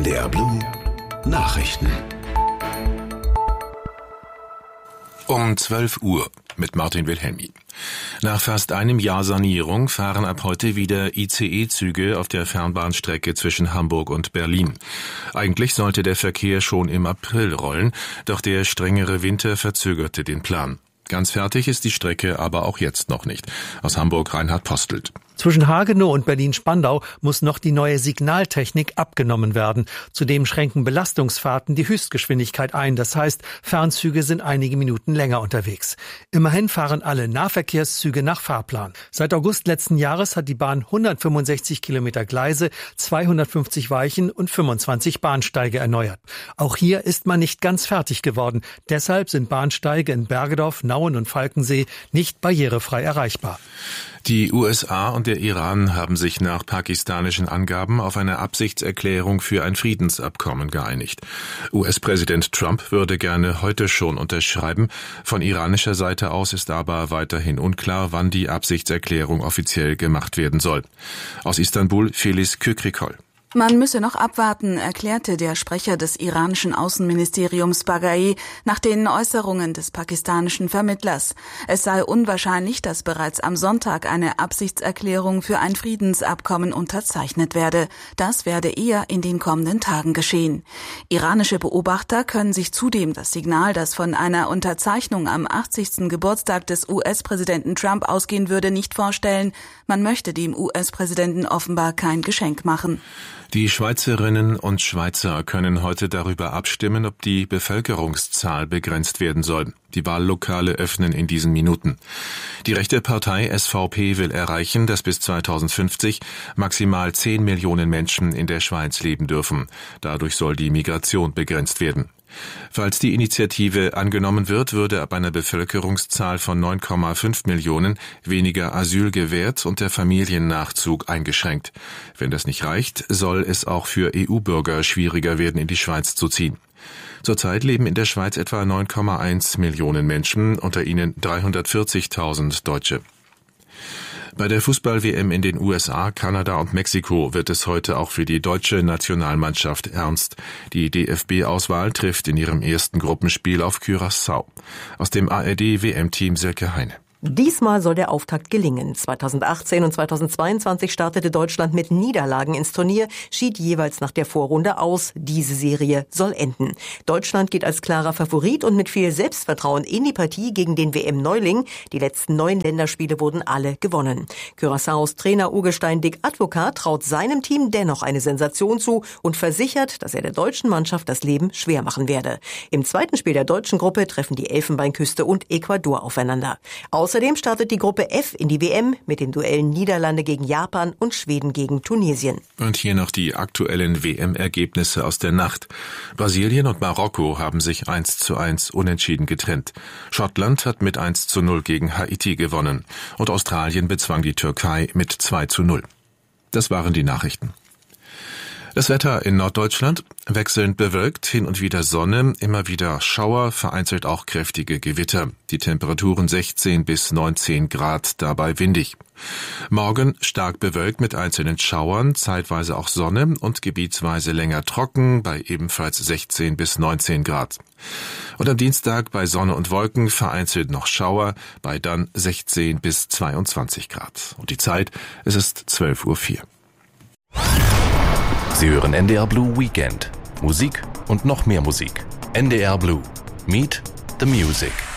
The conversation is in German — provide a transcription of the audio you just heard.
NDR Blue Nachrichten. Um 12 Uhr mit Martin Wilhelmi. Nach fast einem Jahr Sanierung fahren ab heute wieder ICE-Züge auf der Fernbahnstrecke zwischen Hamburg und Berlin. Eigentlich sollte der Verkehr schon im April rollen, doch der strengere Winter verzögerte den Plan. Ganz fertig ist die Strecke aber auch jetzt noch nicht. Aus Hamburg Reinhard Postelt. Zwischen Hagenow und Berlin-Spandau muss noch die neue Signaltechnik abgenommen werden. Zudem schränken Belastungsfahrten die Höchstgeschwindigkeit ein. Das heißt, Fernzüge sind einige Minuten länger unterwegs. Immerhin fahren alle Nahverkehrszüge nach Fahrplan. Seit August letzten Jahres hat die Bahn 165 Kilometer Gleise, 250 Weichen und 25 Bahnsteige erneuert. Auch hier ist man nicht ganz fertig geworden. Deshalb sind Bahnsteige in Bergedorf, Nauen und Falkensee nicht barrierefrei erreichbar. Die USA und der Iran haben sich nach pakistanischen Angaben auf eine Absichtserklärung für ein Friedensabkommen geeinigt. US-Präsident Trump würde gerne heute schon unterschreiben. Von iranischer Seite aus ist aber weiterhin unklar, wann die Absichtserklärung offiziell gemacht werden soll. Aus Istanbul Feliz Kükrikol. Man müsse noch abwarten, erklärte der Sprecher des iranischen Außenministeriums Baghai nach den Äußerungen des pakistanischen Vermittlers. Es sei unwahrscheinlich, dass bereits am Sonntag eine Absichtserklärung für ein Friedensabkommen unterzeichnet werde. Das werde eher in den kommenden Tagen geschehen. Iranische Beobachter können sich zudem das Signal, das von einer Unterzeichnung am 80. Geburtstag des US-Präsidenten Trump ausgehen würde, nicht vorstellen. Man möchte dem US-Präsidenten offenbar kein Geschenk machen. Die Schweizerinnen und Schweizer können heute darüber abstimmen, ob die Bevölkerungszahl begrenzt werden soll. Die Wahllokale öffnen in diesen Minuten. Die rechte Partei SVP will erreichen, dass bis 2050 maximal 10 Millionen Menschen in der Schweiz leben dürfen. Dadurch soll die Migration begrenzt werden. Falls die Initiative angenommen wird, würde ab einer Bevölkerungszahl von 9,5 Millionen weniger Asyl gewährt und der Familiennachzug eingeschränkt. Wenn das nicht reicht, soll es auch für EU-Bürger schwieriger werden, in die Schweiz zu ziehen. Zurzeit leben in der Schweiz etwa 9,1 Millionen Menschen, unter ihnen 340.000 Deutsche. Bei der Fußball-WM in den USA, Kanada und Mexiko wird es heute auch für die deutsche Nationalmannschaft ernst. Die DFB-Auswahl trifft in ihrem ersten Gruppenspiel auf Curaçao. Aus dem ARD-WM-Team Silke Heine. Diesmal soll der Auftakt gelingen. 2018 und 2022 startete Deutschland mit Niederlagen ins Turnier, schied jeweils nach der Vorrunde aus. Diese Serie soll enden. Deutschland geht als klarer Favorit und mit viel Selbstvertrauen in die Partie gegen den WM-Neuling. Die letzten 9 Länderspiele wurden alle gewonnen. Curaçaos Trainer Urgestein Dick Advocat traut seinem Team dennoch eine Sensation zu und versichert, dass er der deutschen Mannschaft das Leben schwer machen werde. Im zweiten Spiel der deutschen Gruppe treffen die Elfenbeinküste und Ecuador aufeinander. Außerdem startet die Gruppe F in die WM mit den Duellen Niederlande gegen Japan und Schweden gegen Tunesien. Und hier noch die aktuellen WM-Ergebnisse aus der Nacht. Brasilien und Marokko haben sich 1:1 unentschieden getrennt. Schottland hat mit 1:0 gegen Haiti gewonnen. Und Australien bezwang die Türkei mit 2:0. Das waren die Nachrichten. Das Wetter in Norddeutschland: wechselnd bewölkt, hin und wieder Sonne, immer wieder Schauer, vereinzelt auch kräftige Gewitter. Die Temperaturen 16 bis 19 Grad, dabei windig. Morgen stark bewölkt mit einzelnen Schauern, zeitweise auch Sonne und gebietsweise länger trocken, bei ebenfalls 16 bis 19 Grad. Und am Dienstag bei Sonne und Wolken vereinzelt noch Schauer, bei dann 16 bis 22 Grad. Und die Zeit, es ist 12:04 Uhr. Sie hören NDR Blue Weekend. Musik und noch mehr Musik. NDR Blue. Meet the Music.